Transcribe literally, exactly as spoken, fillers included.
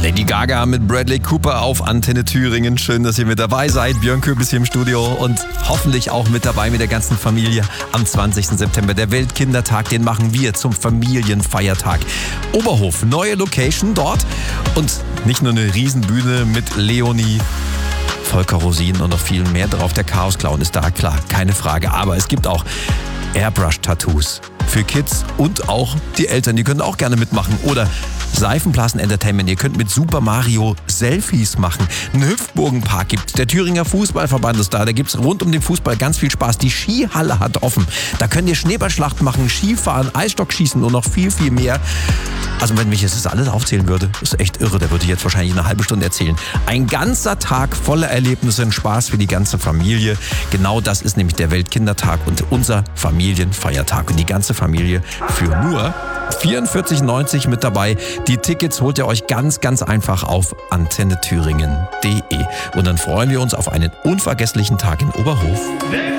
Lady Gaga mit Bradley Cooper auf Antenne Thüringen. Schön, dass ihr mit dabei seid. Björn Köpp ist hier im Studio und hoffentlich auch mit dabei mit der ganzen Familie am zwanzigsten September. Der Weltkindertag, den machen wir zum Familienfeiertag. Oberhof, neue Location dort und nicht nur eine Riesenbühne mit Leonie, Volker Rosin und noch viel mehr drauf. Der Chaos Clown ist da, klar, keine Frage. Aber es gibt auch Airbrush-Tattoos für Kids und auch die Eltern, die können auch gerne mitmachen. Oder Seifenblasen Entertainment, ihr könnt mit Super Mario Selfies machen. Einen Hüpfburgenpark gibt's, der Thüringer Fußballverband ist da, da gibt's rund um den Fußball ganz viel Spaß. Die Skihalle hat offen, da könnt ihr Schneeballschlacht machen, Skifahren, Eisstockschießen und noch viel, viel mehr. Also wenn mich jetzt das alles aufzählen würde, ist echt irre, da würde ich jetzt wahrscheinlich eine halbe Stunde erzählen. Ein ganzer Tag voller Erlebnisse und Spaß für die ganze Familie. Genau das ist nämlich der Weltkindertag und unser Familienfeiertag. Und die ganze Familie für nur vierundvierzig neunzig mit dabei. Die Tickets holt ihr euch ganz, ganz einfach auf antenne thüringen punkt de. Und dann freuen wir uns auf einen unvergesslichen Tag in Oberhof.